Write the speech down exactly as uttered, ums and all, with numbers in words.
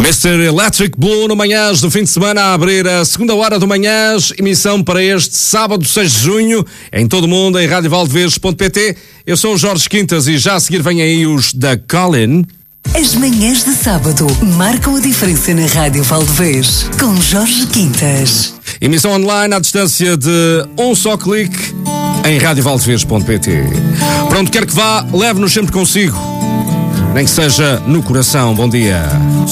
mister Electric Blue no Manhãs do fim de semana a abrir a segunda hora do Manhãs, emissão para este sábado, seis de junho, em todo o mundo, em rádio valdevez ponto pt. Eu sou o Jorge Quintas e já a seguir vêm aí os da Colin. As manhãs de sábado marcam a diferença na Rádio Valdevez, com Jorge Quintas. Emissão online à distância de um só clique em rádio valdevez ponto pt. Para onde quer que vá, leve-nos sempre consigo, nem que seja no coração. Bom dia.